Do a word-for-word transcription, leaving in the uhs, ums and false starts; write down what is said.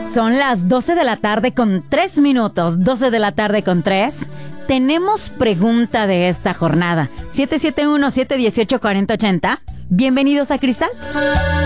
Son las doce de la tarde con tres minutos, doce de la tarde con tres. Tenemos pregunta de esta jornada. siete siete uno, siete uno ocho, cuatro cero ocho cero. Bienvenidos a Cristal.